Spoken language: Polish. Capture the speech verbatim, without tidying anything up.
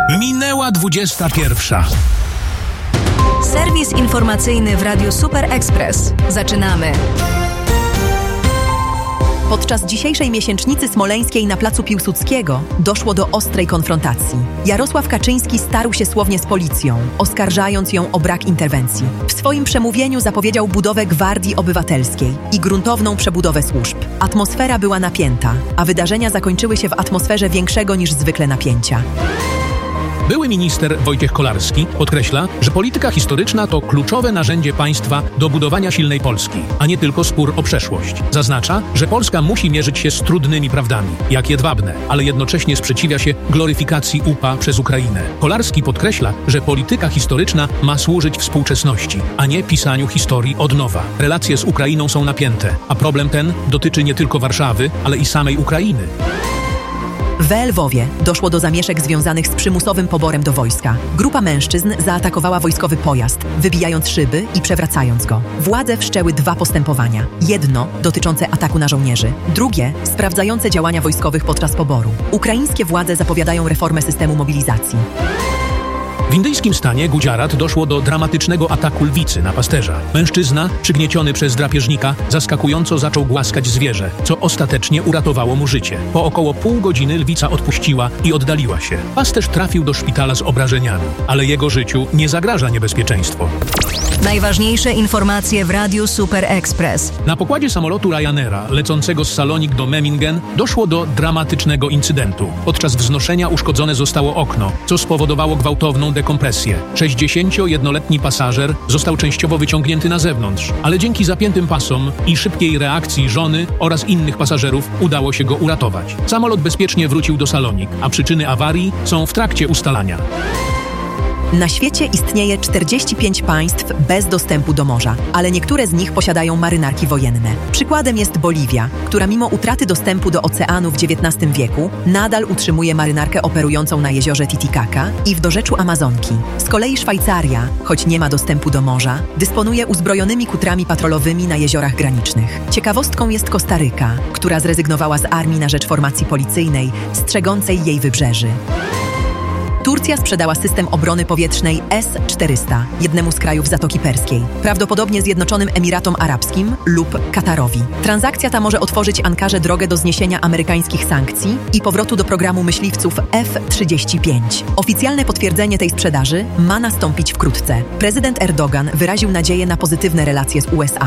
Minęła dwudziesta pierwsza. Serwis informacyjny w Radiu Super Express. Zaczynamy. Podczas dzisiejszej miesięcznicy smoleńskiej na placu Piłsudskiego doszło do ostrej konfrontacji. Jarosław Kaczyński starł się słownie z policją, oskarżając ją o brak interwencji. W swoim przemówieniu zapowiedział budowę Gwardii Obywatelskiej i gruntowną przebudowę służb. Atmosfera była napięta, a wydarzenia zakończyły się w atmosferze większego niż zwykle napięcia. Były minister Wojciech Kolarski podkreśla, że polityka historyczna to kluczowe narzędzie państwa do budowania silnej Polski, a nie tylko spór o przeszłość. Zaznacza, że Polska musi mierzyć się z trudnymi prawdami, jak jedwabne, ale jednocześnie sprzeciwia się gloryfikacji U P A przez Ukrainę. Kolarski podkreśla, że polityka historyczna ma służyć współczesności, a nie pisaniu historii od nowa. Relacje z Ukrainą są napięte, a problem ten dotyczy nie tylko Warszawy, ale i samej Ukrainy. W Lwowie doszło do zamieszek związanych z przymusowym poborem do wojska. Grupa mężczyzn zaatakowała wojskowy pojazd, wybijając szyby i przewracając go. Władze wszczęły dwa postępowania. Jedno dotyczące ataku na żołnierzy, drugie sprawdzające działania wojskowych podczas poboru. Ukraińskie władze zapowiadają reformę systemu mobilizacji. W indyjskim stanie Gujarat doszło do dramatycznego ataku lwicy na pasterza. Mężczyzna, przygnieciony przez drapieżnika, zaskakująco zaczął głaskać zwierzę, co ostatecznie uratowało mu życie. Po około pół godziny lwica odpuściła i oddaliła się. Pasterz trafił do szpitala z obrażeniami, ale jego życiu nie zagraża niebezpieczeństwo. Najważniejsze informacje w Radiu Super Express. Na pokładzie samolotu Ryanaira lecącego z Salonik do Memmingen doszło do dramatycznego incydentu. Podczas wznoszenia uszkodzone zostało okno, co spowodowało gwałtowną dekompresję. sześćdziesięciojednoletni pasażer został częściowo wyciągnięty na zewnątrz, ale dzięki zapiętym pasom i szybkiej reakcji żony oraz innych pasażerów udało się go uratować. Samolot bezpiecznie wrócił do Salonik, a przyczyny awarii są w trakcie ustalania. Na świecie istnieje czterdzieści pięć państw bez dostępu do morza, ale niektóre z nich posiadają marynarki wojenne. Przykładem jest Boliwia, która mimo utraty dostępu do oceanu w dziewiętnastym wieku nadal utrzymuje marynarkę operującą na jeziorze Titicaca i w dorzeczu Amazonki. Z kolei Szwajcaria, choć nie ma dostępu do morza, dysponuje uzbrojonymi kutrami patrolowymi na jeziorach granicznych. Ciekawostką jest Kostaryka, która zrezygnowała z armii na rzecz formacji policyjnej strzegącej jej wybrzeży. Turcja sprzedała system obrony powietrznej S czterysta jednemu z krajów Zatoki Perskiej, prawdopodobnie Zjednoczonym Emiratom Arabskim lub Katarowi. Transakcja ta może otworzyć Ankarze drogę do zniesienia amerykańskich sankcji i powrotu do programu myśliwców F trzydzieści pięć. Oficjalne potwierdzenie tej sprzedaży ma nastąpić wkrótce. Prezydent Erdogan wyraził nadzieję na pozytywne relacje z U S A.